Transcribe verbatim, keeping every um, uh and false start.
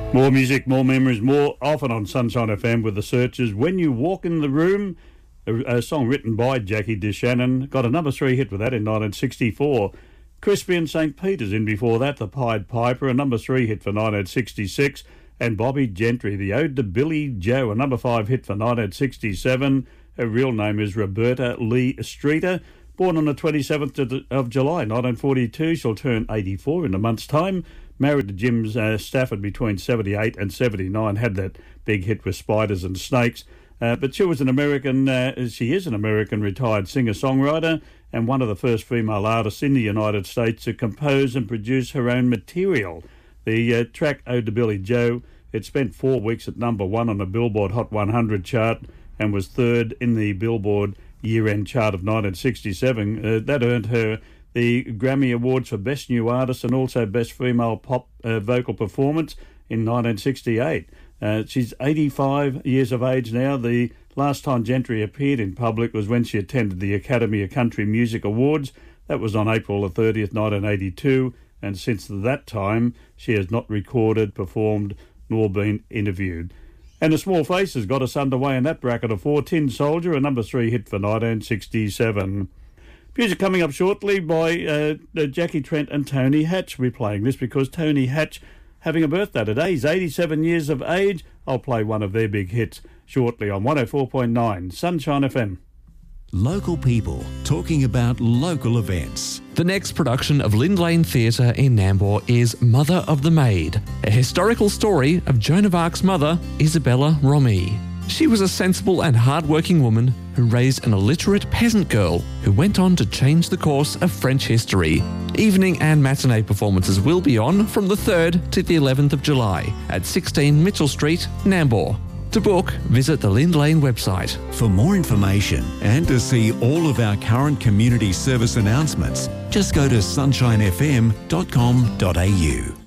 More music, more memories, more often on Sunshine F M with the Searchers. When You Walk in the Room, a, a song written by Jackie DeShannon, got a number three hit with that in nineteen sixty-four. Crispy and Saint Peter's in before that, The Pied Piper, a number three hit for nineteen sixty-six. And Bobby Gentry, The Ode to Billy Joe, a number five hit for nineteen sixty-seven. Her real name is Roberta Lee Streeter. Born on the twenty-seventh of July, nineteen forty-two. She'll turn eighty-four in a month's time. Married to Jim uh, Stafford between seventy-eight and seventy-nine. Had that big hit with Spiders and Snakes. Uh, but she was an American, uh, she is an American retired singer-songwriter and one of the first female artists in the United States to compose and produce her own material. The uh, track Ode to Billy Joe, it spent four weeks at number one on the Billboard Hot one hundred chart and was third in the Billboard year-end chart of nineteen sixty-seven. Uh, that earned her the Grammy Awards for Best New Artist and also Best Female Pop uh, Vocal Performance in nineteen sixty-eight. Uh, she's eighty-five years of age now. The last time Gentry appeared in public was when she attended the Academy of Country Music Awards. That was on April the thirtieth, nineteen eighty-two, and since that time she has not recorded, performed, nor been interviewed. And The Small Faces got us underway in that bracket of four. Tin Soldier, a number three hit for nineteen sixty-seven. Music coming up shortly by uh, Jackie Trent and Tony Hatch. We're playing this because Tony Hatch having a birthday today. He's eighty-seven years of age. I'll play one of their big hits shortly on one oh four point nine Sunshine F M. Local people talking about local events. The next production of Lind Lane Theatre in Nambour is Mother of the Maid, a historical story of Joan of Arc's mother, Isabella Romee. She was a sensible and hard-working woman who raised an illiterate peasant girl who went on to change the course of French history. Evening and matinee performances will be on from the third to the eleventh of July at sixteen Mitchell Street, Nambour. To book, visit the Lind Lane website. For more information and to see all of our current community service announcements, just go to sunshine f m dot com dot a u.